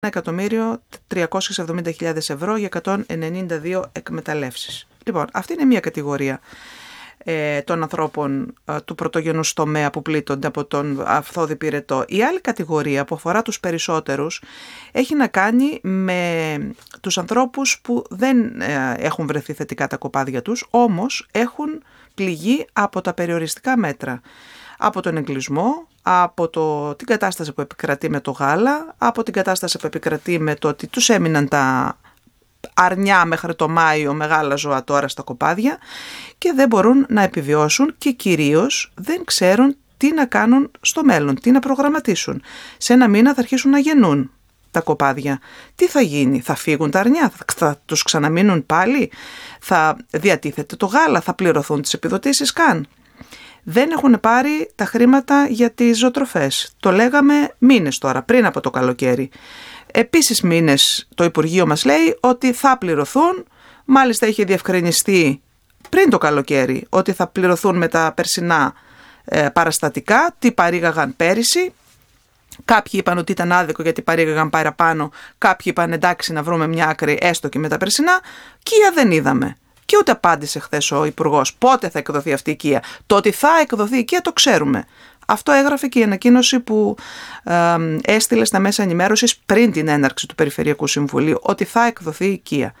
1.370.000 ευρώ για 192 εκμεταλλεύσεις. Λοιπόν, αυτή είναι μία κατηγορία των ανθρώπων του πρωτογενούς τομέα που πλήττονται από τον αυθόδη πυρετό. Η άλλη κατηγορία που αφορά τους περισσότερους έχει να κάνει με τους ανθρώπους που δεν έχουν βρεθεί θετικά τα κοπάδια τους, όμως έχουν πληγεί από τα περιοριστικά μέτρα. Από τον εγκλισμό, από την κατάσταση που επικρατεί με το γάλα, από την κατάσταση που επικρατεί με το ότι τους έμειναν τα αρνιά μέχρι το Μάιο μεγάλα ζώα τώρα στα κοπάδια και δεν μπορούν να επιβιώσουν και κυρίως δεν ξέρουν τι να κάνουν στο μέλλον, τι να προγραμματίσουν. Σε ένα μήνα θα αρχίσουν να γεννούν τα κοπάδια. Τι θα γίνει, θα φύγουν τα αρνιά, θα τους ξαναμείνουν πάλι, θα διατίθεται το γάλα, θα πληρωθούν τις επιδοτήσεις καν. Δεν έχουν πάρει τα χρήματα για τις ζωοτροφές. Το λέγαμε μήνες τώρα, πριν από το καλοκαίρι. Επίσης μήνες το Υπουργείο μας λέει ότι θα πληρωθούν, μάλιστα είχε διευκρινιστεί πριν το καλοκαίρι ότι θα πληρωθούν με τα περσινά παραστατικά, τι παρήγαγαν πέρυσι. Κάποιοι είπαν ότι ήταν άδικο γιατί παρήγαγαν παραπάνω, κάποιοι είπαν εντάξει να βρούμε μια άκρη έστω και με τα περσινά. Κία δεν είδαμε. Και ούτε απάντησε χθες ο Υπουργός πότε θα εκδοθεί αυτή η Κία. Το ότι θα εκδοθεί η Κία το ξέρουμε. Αυτό έγραφε και η ανακοίνωση που έστειλε στα μέσα ενημέρωσης πριν την έναρξη του Περιφερειακού Συμβουλίου, ότι θα εκδοθεί η Κία.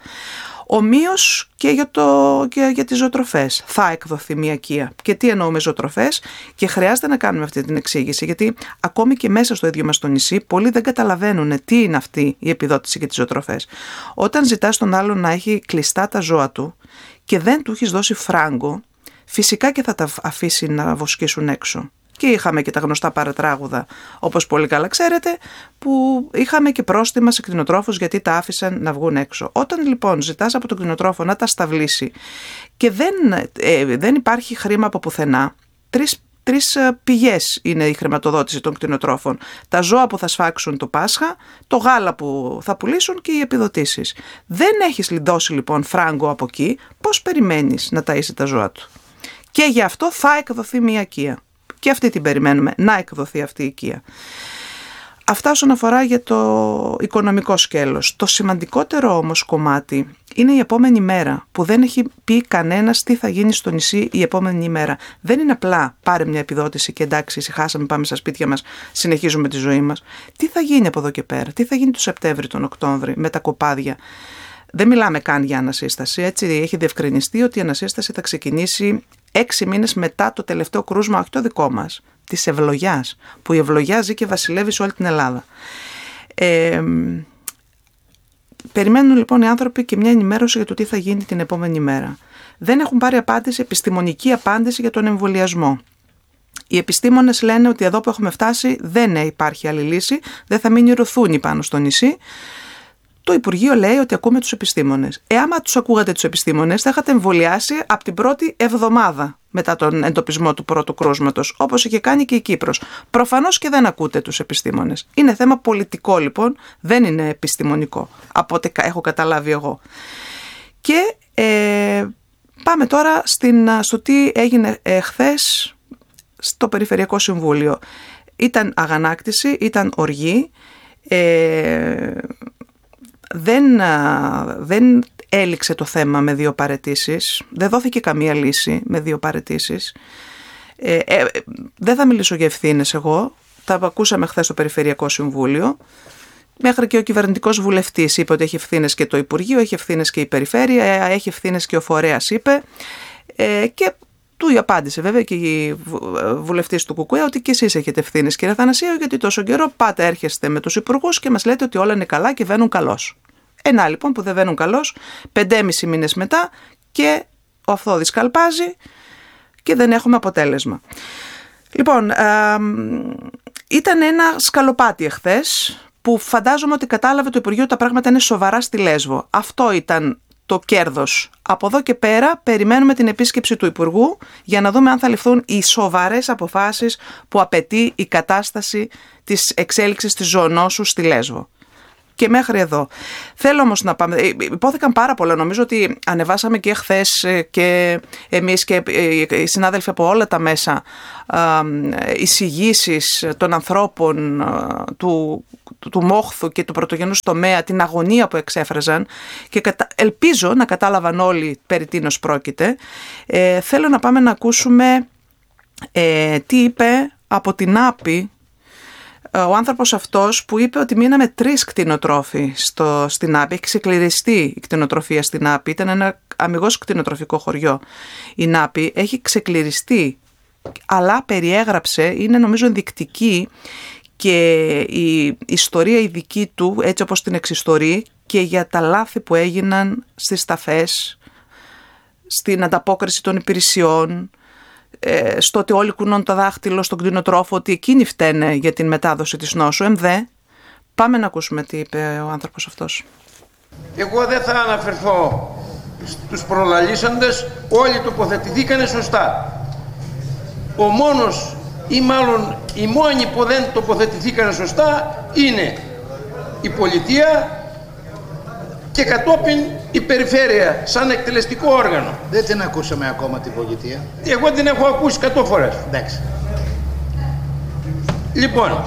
Ομοίως και για τις ζωοτροφές θα εκδοθεί μια Κία. Και τι εννοούμε ζωοτροφές, και χρειάζεται να κάνουμε αυτή την εξήγηση, γιατί ακόμη και μέσα στο ίδιο μας το νησί πολλοί δεν καταλαβαίνουν τι είναι αυτή η επιδότηση για τις ζωοτροφές. Όταν ζητάς τον άλλον να έχει κλειστά τα ζώα του και δεν του έχεις δώσει φράγκο, φυσικά και θα τα αφήσει να βοσκήσουν έξω. Και είχαμε και τα γνωστά παρατράγουδα, όπως πολύ καλά ξέρετε, που είχαμε και πρόστιμα σε κτηνοτρόφους γιατί τα άφησαν να βγουν έξω. Όταν λοιπόν ζητάς από τον κτηνοτρόφο να τα σταυλίσει και δεν υπάρχει χρήμα από πουθενά, τρεις πηγές είναι η χρηματοδότηση των κτηνοτρόφων. Τα ζώα που θα σφάξουν το Πάσχα, το γάλα που θα πουλήσουν και οι επιδοτήσεις. Δεν έχεις δώσει λοιπόν φράγκο από εκεί, πώς περιμένεις να ταΐσει τα ζώα του. Και γι' αυτό θα εκδοθεί μια Κία. Και αυτή την περιμένουμε, να εκδοθεί αυτή η οικία. Αυτά όσον αφορά για το οικονομικό σκέλος. Το σημαντικότερο όμως κομμάτι είναι η επόμενη μέρα, που δεν έχει πει κανένας τι θα γίνει στο νησί η επόμενη μέρα. Δεν είναι απλά πάρε μια επιδότηση και εντάξει, ησυχάσαμε, πάμε στα σπίτια μας, συνεχίζουμε τη ζωή μας. Τι θα γίνει από εδώ και πέρα, τι θα γίνει το Σεπτέμβρη, τον Οκτώβρη με τα κοπάδια. Δεν μιλάμε καν για ανασύσταση, έτσι έχει διευκρινιστεί ότι η ανασύσταση θα ξεκινήσει 6 μήνες μετά το τελευταίο κρούσμα, όχι το δικό μας, της ευλογιάς, που η ευλογιά ζει και βασιλεύει σε όλη την Ελλάδα. Περιμένουν λοιπόν οι άνθρωποι και μια ενημέρωση για το τι θα γίνει την επόμενη μέρα. Δεν έχουν πάρει απάντηση, επιστημονική απάντηση για τον εμβολιασμό. Οι επιστήμονες λένε ότι εδώ που έχουμε φτάσει δεν υπάρχει άλλη λύση, δεν θα μείνει ρουθούνι πάνω στο νησί. Το Υπουργείο λέει ότι ακούμε τους επιστήμονες. Άμα τους ακούγατε τους επιστήμονες, θα είχατε εμβολιάσει από την πρώτη εβδομάδα μετά τον εντοπισμό του πρώτου κρούσματος, όπως είχε κάνει και η Κύπρος. Προφανώς και δεν ακούτε τους επιστήμονες. Είναι θέμα πολιτικό λοιπόν, δεν είναι επιστημονικό, από ό,τι έχω καταλάβει εγώ. Και πάμε τώρα στο τι έγινε χθες στο Περιφερειακό Συμβούλιο. Ήταν αγανάκτηση, ήταν οργή. Δεν έληξε το θέμα με 2 παραιτήσεις, δεν δόθηκε καμία λύση με 2 παραιτήσεις. Δεν θα μιλήσω για ευθύνες εγώ, τα ακούσαμε χθες στο Περιφερειακό Συμβούλιο. Μέχρι και ο κυβερνητικός βουλευτής είπε ότι έχει ευθύνες και το Υπουργείο, έχει ευθύνες και η Περιφέρεια, έχει ευθύνες και ο φορέας είπε, και του απάντησε βέβαια και η βουλευτής του ΚΚΕ ότι και εσείς έχετε ευθύνες, κύριε Αθανασίου, γιατί τόσο καιρό πάτε έρχεστε με τους υπουργούς και μας λέτε ότι όλα είναι καλά και βαίνουν καλώς. Ένα λοιπόν που δεν βαίνουν καλώς, 5,5 μήνες μετά και ο αυθώδης καλπάζει και δεν έχουμε αποτέλεσμα. Λοιπόν, ήταν ένα σκαλοπάτι εχθές που φαντάζομαι ότι κατάλαβε το Υπουργείο ότι τα πράγματα είναι σοβαρά στη Λέσβο. Αυτό ήταν το κέρδος. Από εδώ και πέρα περιμένουμε την επίσκεψη του Υπουργού για να δούμε αν θα ληφθούν οι σοβαρές αποφάσεις που απαιτεί η κατάσταση της εξέλιξης της ζωονόσου στη Λέσβο. Και μέχρι εδώ. Θέλω όμως να πάμε. Υπόθηκαν πάρα πολλά. Νομίζω ότι ανεβάσαμε και χθες και εμείς και οι συνάδελφοι από όλα τα μέσα εισηγήσεις των ανθρώπων του μόχθου και του πρωτογενούς τομέα, την αγωνία που εξέφραζαν, και ελπίζω να κατάλαβαν όλοι περί τίνος πρόκειται. Θέλω να πάμε να ακούσουμε τι είπε από την Άπη ο άνθρωπος αυτός, που είπε ότι μείναμε 3 κτηνοτρόφοι στην Άπη. Έχει ξεκληριστεί η κτηνοτροφία στην Άπη. Ήταν ένα αμιγώς κτηνοτροφικό χωριό η Νάπη. Έχει ξεκληριστεί, αλλά περιέγραψε, είναι νομίζω ενδεικτική και η ιστορία η δική του, έτσι όπως την εξιστορεί, και για τα λάθη που έγιναν στις ταφές, στην ανταπόκριση των υπηρεσιών, στο ότι όλοι κουνούν το δάχτυλο στον κτηνοτρόφο, ότι εκείνοι φταίνε για την μετάδοση της νόσου. Πάμε να ακούσουμε τι είπε ο άνθρωπος αυτός. Εγώ δεν θα αναφερθώ στους προλαλήσαντες, όλοι τοποθετηθήκανε σωστά. Ο μόνος, ή μάλλον οι μόνοι που δεν τοποθετηθήκανε σωστά είναι η πολιτεία και κατόπιν η περιφέρεια σαν εκτελεστικό όργανο. Δεν την ακούσαμε ακόμα την πολιτεία. Εγώ την έχω ακούσει 100 φορές. Εντάξει. Λοιπόν,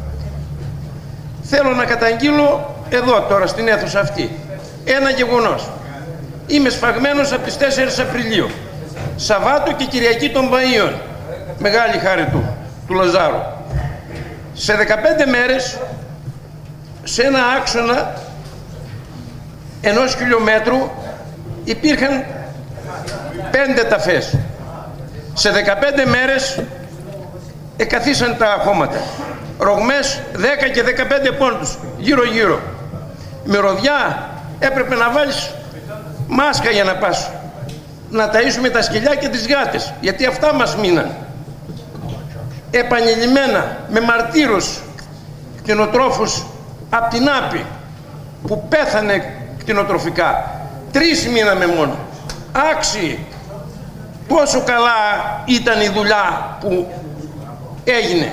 θέλω να καταγγείλω εδώ τώρα στην αίθουσα αυτή ένα γεγονός. Είμαι σφαγμένος από τις 4 Απριλίου, Σαββάτο και Κυριακή των Παΐων, μεγάλη χάρη του Λαζάρου. Σε 15 μέρες, σε ένα άξονα 1 χιλιόμετρου υπήρχαν 5 ταφές. Σε 15 μέρες εκαθίσαν τα χώματα. Ρογμές 10 και 15 πόντους, γύρω-γύρω. Μυρωδιά έπρεπε να βάλεις μάσκα για να πας να ταΐσουμε τα σκυλιά και τις γάτες, γιατί αυτά μας μείναν. Επανειλημμένα, με μαρτύρους κτηνοτρόφους απ' την Άπη που πέθανε κτηνοτροφικά. 3 μείναμε μόνο. Άξιοι. Πόσο καλά ήταν η δουλειά που έγινε.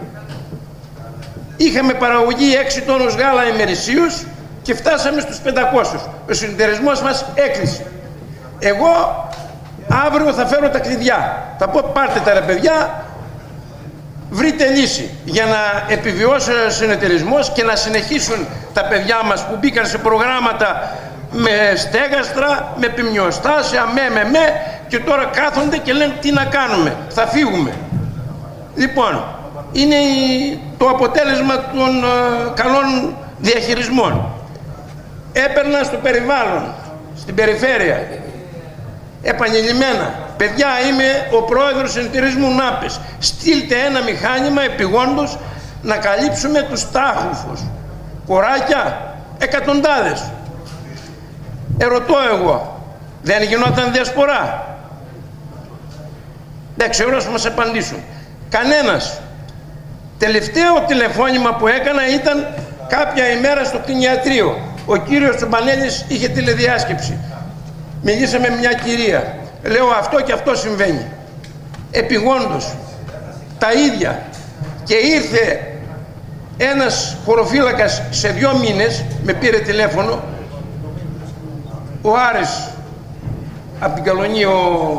Είχαμε παραγωγή 6 τόνους γάλα ημερησίως και φτάσαμε στους 500. Ο συνεταιρισμός μας έκλεισε. Εγώ αύριο θα φέρω τα κλειδιά. Θα πω πάρτε τα ρε παιδιά, βρείτε λύση για να επιβιώσει ο συνεταιρισμός και να συνεχίσουν τα παιδιά μας που μπήκαν σε προγράμματα με στέγαστρα, με ποιμνιοστάσια, και τώρα κάθονται και λένε τι να κάνουμε, θα φύγουμε. Λοιπόν, είναι το αποτέλεσμα των καλών διαχειρισμών. Έπαιρνα στο περιβάλλον, στην περιφέρεια, επανειλημμένα. Παιδιά, είμαι ο πρόεδρος συνεταιρισμού Νάπης. Στείλτε ένα μηχάνημα επειγόντως να καλύψουμε τους τάχουφους. Κοράκια, εκατοντάδες. Ερωτώ εγώ, δεν γινόταν διασπορά? Δεν ξέρω να μας απαντήσουν. Κανένας. Τελευταίο τηλεφώνημα που έκανα ήταν κάποια ημέρα στο κτηνιατρίο. Ο κύριος Τσομπανέλης είχε τηλεδιάσκεψη. Μιλήσαμε με μια κυρία. Λέω αυτό και αυτό συμβαίνει. Επειγόντως. Τα ίδια. Και ήρθε ένας χωροφύλακας σε 2 μήνες, με πήρε τηλέφωνο, ο Άρης από την Καλονία,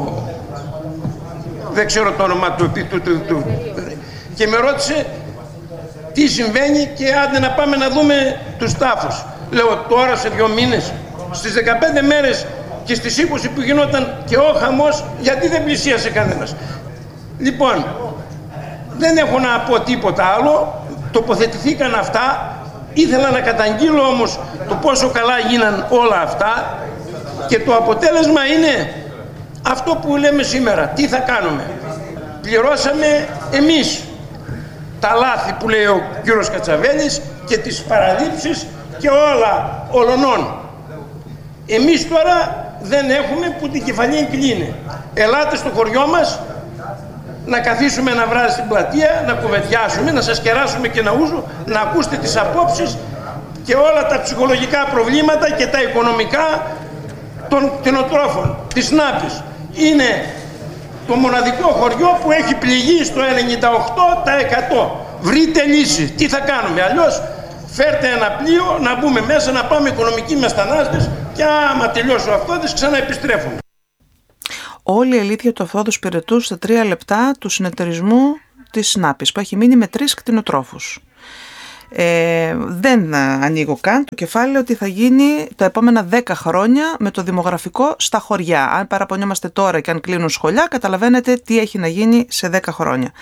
δεν ξέρω το όνομα του, και με ρώτησε τι συμβαίνει και άντε να πάμε να δούμε τους τάφους. Λέω τώρα σε 2 μήνες, στις 15 μέρες και στις 20 που γινόταν και ο χαμός, γιατί δεν πλησίασε κανένας? Λοιπόν, δεν έχω να πω τίποτα άλλο, τοποθετηθήκαν αυτά. Ήθελα να καταγγείλω όμως το πόσο καλά γίναν όλα αυτά και το αποτέλεσμα είναι αυτό που λέμε σήμερα. Τι θα κάνουμε? Πληρώσαμε εμείς τα λάθη που λέει ο κύριος Κατσαβέλης και τις παραλήψεις και όλα ολονών. Εμείς τώρα δεν έχουμε που την κεφαλή κλείνει. Ελάτε στο χωριό μας να καθίσουμε ένα βράδυ στην πλατεία, να κουβεντιάσουμε, να σας κεράσουμε και ένα ούζο, να ακούσετε τις απόψεις και όλα τα ψυχολογικά προβλήματα και τα οικονομικά των κτηνοτρόφων της Νάπης. Είναι το μοναδικό χωριό που έχει πληγεί στο 98%. Βρείτε λύση. Τι θα κάνουμε? Αλλιώς φέρτε ένα πλοίο να μπούμε μέσα, να πάμε οικονομικοί μεστανάστες και άμα τελειώσει αυτό δεν ξαναεπιστρέφουμε. Όλη η αλήθεια του Αυθόδου Σπυρετού στα 3 λεπτά του συνεταιρισμού της Νάπης, που έχει μείνει με 3 κτηνοτρόφους. Δεν ανοίγω καν το κεφάλαιο ότι θα γίνει τα επόμενα 10 χρόνια με το δημογραφικό στα χωριά. Αν παραπονιόμαστε τώρα και αν κλείνουν σχολιά, καταλαβαίνετε τι έχει να γίνει σε 10 χρόνια.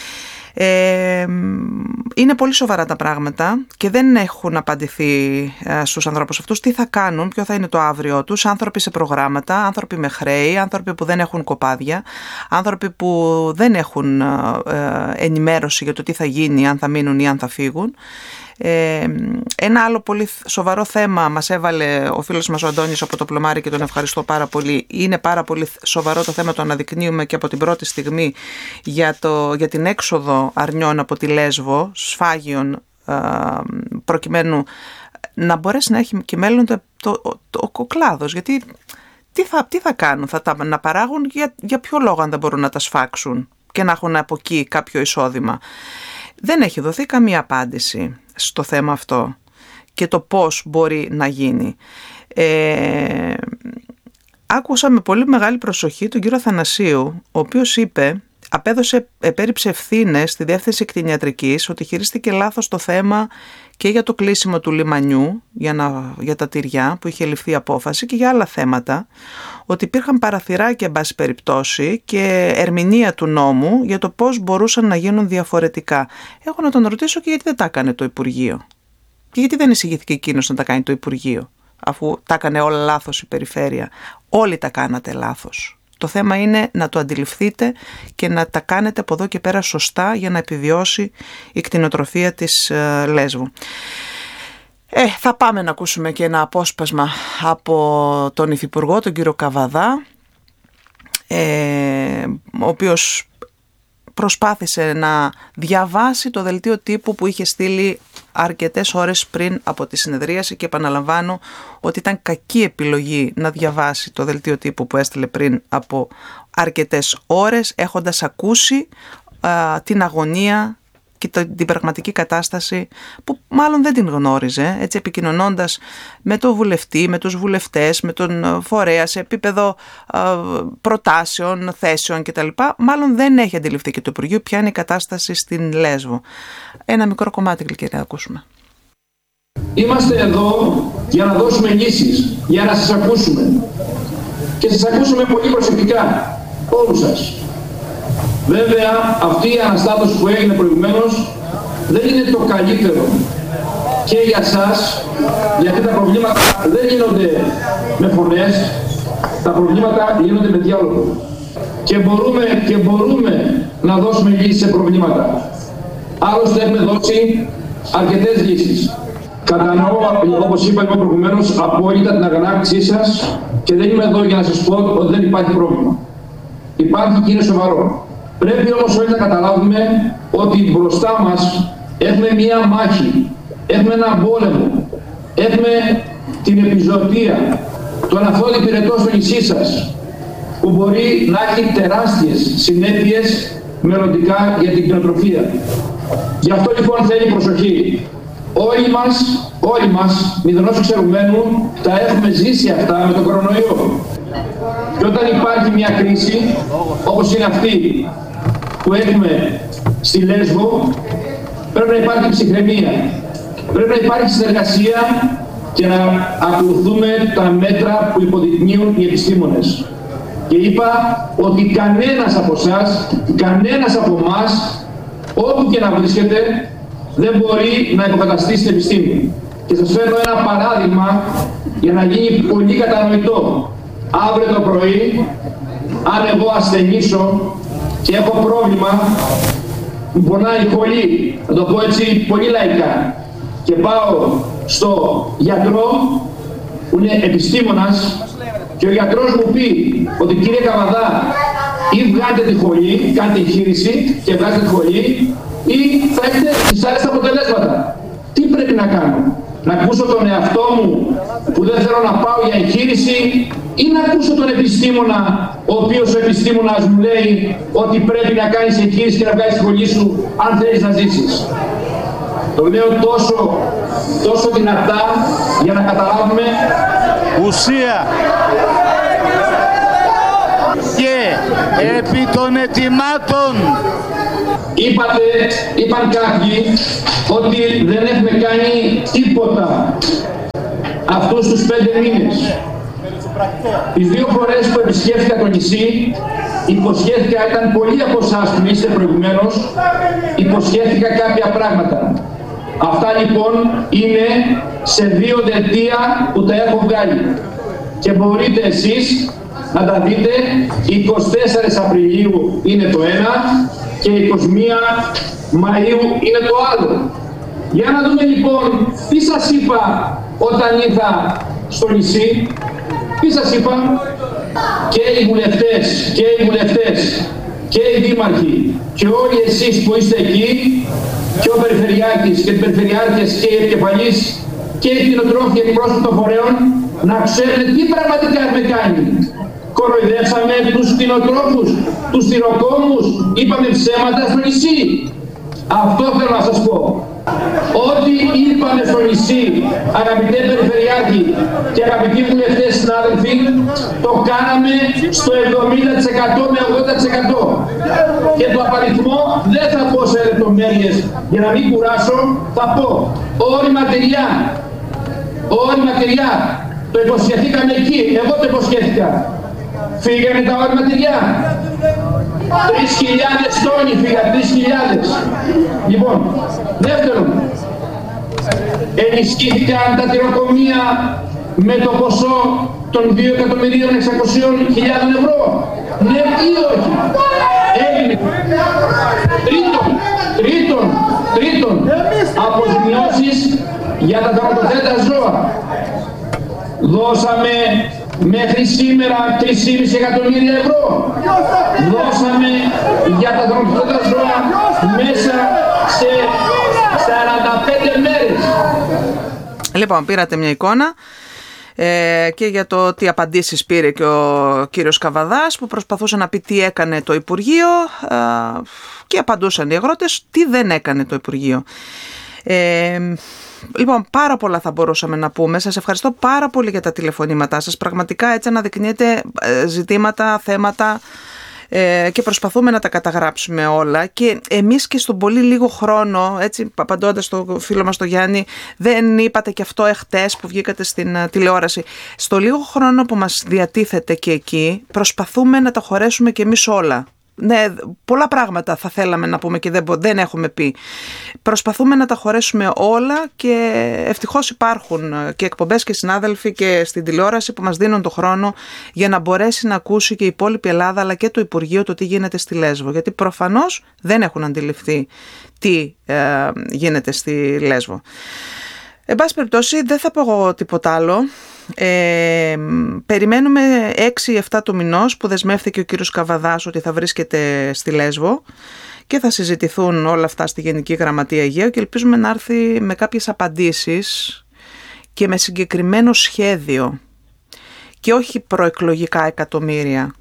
Είναι πολύ σοβαρά τα πράγματα και δεν έχουν απαντηθεί στους ανθρώπους αυτούς τι θα κάνουν, ποιο θα είναι το αύριο τους. Άνθρωποι σε προγράμματα, άνθρωποι με χρέη, άνθρωποι που δεν έχουν κοπάδια, άνθρωποι που δεν έχουν ενημέρωση για το τι θα γίνει, αν θα μείνουν ή αν θα φύγουν. Ένα άλλο πολύ σοβαρό θέμα μας έβαλε ο φίλος μας ο Αντώνης από το Πλωμάρι και τον ευχαριστώ πάρα πολύ. Είναι πάρα πολύ σοβαρό το θέμα, το αναδεικνύουμε και από την πρώτη στιγμή για την έξοδο αρνιών από τη Λέσβο, σφάγιων, προκειμένου να μπορέσει να έχει και μέλλον ο κλάδος. Γιατί τι θα κάνουν, να παράγουν για ποιο λόγο αν δεν μπορούν να τα σφάξουν και να έχουν από εκεί κάποιο εισόδημα. Δεν έχει δοθεί καμία απάντηση στο θέμα αυτό και το πώς μπορεί να γίνει. Άκουσα με πολύ μεγάλη προσοχή τον κύριο Αθανασίου, ο οποίος επέριψε ευθύνες στη Διεύθυνση Κτηνιατρικής ότι χειρίστηκε λάθος το θέμα και για το κλείσιμο του λιμανιού για τα τυριά που είχε ληφθεί απόφαση και για άλλα θέματα, ότι υπήρχαν παραθυράκια εν πάση περιπτώσει και ερμηνεία του νόμου για το πώς μπορούσαν να γίνουν διαφορετικά. Έχω να τον ρωτήσω και γιατί δεν τα έκανε το Υπουργείο και γιατί δεν εισηγήθηκε εκείνος να τα κάνει το Υπουργείο, αφού τα έκανε όλα λάθος η Περιφέρεια. Όλοι τα κάνατε λάθος. Το θέμα είναι να το αντιληφθείτε και να τα κάνετε από εδώ και πέρα σωστά για να επιβιώσει η κτηνοτροφία της Λέσβου. Θα πάμε να ακούσουμε και ένα απόσπασμα από τον Υφυπουργό, τον κύριο Καβαδά, ο οποίος προσπάθησε να διαβάσει το δελτίο τύπου που είχε στείλει αρκετές ώρες πριν από τη συνεδρίαση και επαναλαμβάνω ότι ήταν κακή επιλογή να διαβάσει το δελτίο τύπου που έστειλε πριν από αρκετές ώρες έχοντας ακούσει την αγωνία και την πραγματική κατάσταση που μάλλον δεν την γνώριζε, έτσι επικοινωνώντας με τον βουλευτή, με τους βουλευτές, με τον φορέα σε επίπεδο προτάσεων, θέσεων κτλ. Μάλλον δεν έχει αντιληφθεί και το Υπουργείο ποια είναι η κατάσταση στην Λέσβο. Ένα μικρό κομμάτι γλυκή να ακούσουμε. Είμαστε εδώ για να δώσουμε λύσεις, για να σας ακούσουμε και σας ακούσουμε πολύ προσεκτικά, όλους σας. Βέβαια, αυτή η αναστάτωση που έγινε προηγουμένως δεν είναι το καλύτερο και για σας, γιατί τα προβλήματα δεν γίνονται με φωνές, τα προβλήματα γίνονται με διάλογο. Και μπορούμε να δώσουμε λύσεις σε προβλήματα. Άλλωστε έχουμε δώσει αρκετές λύσεις. Κατανοώ, όπως είπα προηγουμένως, απόλυτα την αγανάκτησή σας και δεν είμαι εδώ για να σας πω ότι δεν υπάρχει πρόβλημα. Υπάρχει και είναι σοβαρό. Πρέπει όμως όλοι να καταλάβουμε ότι μπροστά μας έχουμε μία μάχη, έχουμε έναν πόλεμο, έχουμε την επιζωτία, τον αθώδη πυρετό στο νησί σας, που μπορεί να έχει τεράστιες συνέπειες μελλοντικά για την κτηνοτροφία. Γι' αυτό λοιπόν θέλει προσοχή. Όλοι μας, μηδενός εξαιρουμένου, τα έχουμε ζήσει αυτά με τον κορονοϊό. Και όταν υπάρχει μια κρίση, όπως είναι αυτή που έχουμε στη Λέσβο, πρέπει να υπάρχει ψυχραιμία. Πρέπει να υπάρχει συνεργασία και να ακολουθούμε τα μέτρα που υποδεικνύουν οι επιστήμονες. Και είπα ότι κανένας από εσάς, κανένας από εμάς, όπου και να βρίσκεται, δεν μπορεί να υποκαταστήσει την επιστήμη. Και σας φέρνω ένα παράδειγμα για να γίνει πολύ κατανοητό. Αύριο το πρωί, αν εγώ ασθενήσω και έχω πρόβλημα, μου πονάει πολύ, θα το πω έτσι πολύ λαϊκά, και πάω στο γιατρό που είναι επιστήμονας και ο γιατρός μου πει ότι κύριε Καβαδά, ή βγάλετε τη χολή, κάντε εγχείρηση και βγάζετε τη χολή, ή θα έχετε δυσάρεστα αποτελέσματα. Τι πρέπει να κάνω? Να ακούσω τον εαυτό μου που δεν θέλω να πάω για εγχείρηση, ή να ακούσω τον επιστήμονα, ο οποίος ο επιστήμονας μου λέει ότι πρέπει να κάνεις εγχείρηση και να βγάλεις τη χολή σου αν θέλεις να ζήσεις? Το λέω τόσο δυνατά για να καταλάβουμε ουσία και επί των ετοιμάτων. Είπαν κάποιοι ότι δεν έχουμε κάνει τίποτα αυτούς τους 5 μήνες. Τις 2 φορές που επισκέφθηκα το νησί, υποσχέθηκα, ήταν πολλοί από εσάς που είστε προηγουμένως, υποσχέθηκα κάποια πράγματα. Αυτά λοιπόν είναι σε 2 δελτία που τα έχω βγάλει. Και μπορείτε εσείς να τα δείτε, 24 Απριλίου είναι το ένα και 21 Μαΐου είναι το άλλο. Για να δούμε λοιπόν τι σας είπα όταν ήρθα στο νησί. Τι σας είπα? Και οι βουλευτές και οι δήμαρχοι και όλοι εσείς που είστε εκεί και ο Περιφερειάρχης και οι Περιφερειάρχες και οι επικεφαλείς και οι κτηνοτρόφοι εκπρόσωποι των φορέων να ξέρετε τι πραγματικά έχουμε κάνει. Κοροϊδέψαμε τους κτηνοτρόφους, τους θηροκόμους, είπαμε ψέματα στο νησί. Αυτό θέλω να σας πω. Ό,τι είπαμε στο νησί, αγαπητέ Περιφερειάρχη και αγαπητοί βουλευτές συνάδελφοι, το κάναμε στο 70% με 80%. Και το απαριθμό δεν θα πω σε λεπτομέρειες για να μην κουράσω, θα πω όρη ματεριά, το υποσχεθήκαμε εκεί, εγώ το υποσχέθηκα. Φύγανε τα όρη ματεριά. 3.000 τόνοι φύγαν, 3.000. Λοιπόν, δεύτερον, ενισχύθηκαν τα τυροκομεία με το ποσό των 2.600.000 ευρώ. Ναι ή όχι? Έγινε. Τρίτον, αποζημιώσεις για τα θανατοθέτα ζώα. Δώσαμε μέχρι σήμερα 3,5 εκατομμύρια ευρώ. Δώσαμε για τα θανατοθέτα ζώα μέσα σε 45 μέρες. Λοιπόν, πήρατε μια εικόνα και για το τι απαντήσεις πήρε και ο κύριος Καβαδάς, που προσπαθούσε να πει τι έκανε το Υπουργείο, και απαντούσαν οι αγρότες τι δεν έκανε το Υπουργείο. Λοιπόν, πάρα πολλά θα μπορούσαμε να πούμε. Σας ευχαριστώ πάρα πολύ για τα τηλεφωνήματά σας. Πραγματικά έτσι αναδεικνύετε ζητήματα, θέματα, και προσπαθούμε να τα καταγράψουμε όλα, και εμείς και στον πολύ λίγο χρόνο, έτσι απαντώντας στο φίλο μας τον Γιάννη, δεν είπατε και αυτό εχτες που βγήκατε στην τηλεόραση, στο λίγο χρόνο που μας διατίθεται και εκεί προσπαθούμε να τα χωρέσουμε και εμείς όλα. Ναι, πολλά πράγματα θα θέλαμε να πούμε και δεν έχουμε πει. Προσπαθούμε να τα χωρέσουμε όλα και ευτυχώς υπάρχουν και εκπομπές και συνάδελφοι και στην τηλεόραση που μας δίνουν το χρόνο για να μπορέσει να ακούσει και η υπόλοιπη Ελλάδα αλλά και το Υπουργείο το τι γίνεται στη Λέσβο. Γιατί προφανώς δεν έχουν αντιληφθεί τι γίνεται στη Λέσβο. Εν πάση περιπτώσει, δεν θα πω εγώ τίποτα άλλο. Περιμένουμε 6-7 του μηνός που δεσμεύθηκε ο κύριος Καβαδάς ότι θα βρίσκεται στη Λέσβο και θα συζητηθούν όλα αυτά στη Γενική Γραμματεία Αιγαίου, και ελπίζουμε να έρθει με κάποιες απαντήσεις και με συγκεκριμένο σχέδιο και όχι προεκλογικά εκατομμύρια,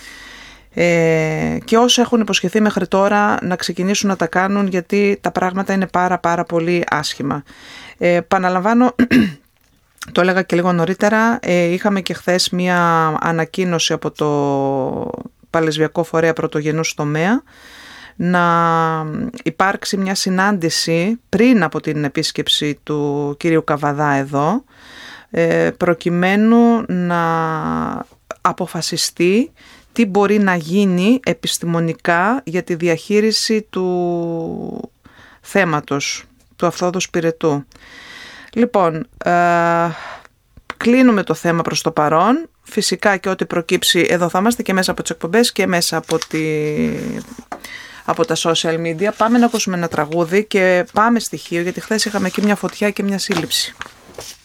και όσοι έχουν υποσχεθεί μέχρι τώρα να ξεκινήσουν να τα κάνουν, γιατί τα πράγματα είναι πάρα πολύ άσχημα. Επαναλαμβάνω, το έλεγα και λίγο νωρίτερα, είχαμε και χθες μία ανακοίνωση από το Παλαισβιακό Φορέα Πρωτογενούς Τομέα να υπάρξει μια συνάντηση πριν από την επίσκεψη του κύριου Καβαδά εδώ, προκειμένου να αποφασιστεί τι μπορεί να γίνει επιστημονικά για τη διαχείριση του θέματος του Αυθόδους Πυρετού. Λοιπόν, κλείνουμε το θέμα προς το παρόν. Φυσικά και ό,τι προκύψει εδώ θα είμαστε και μέσα από τις εκπομπές και μέσα από τα social media. Πάμε να ακούσουμε ένα τραγούδι και πάμε στοιχείο, γιατί χθες είχαμε και μια φωτιά και μια σύλληψη.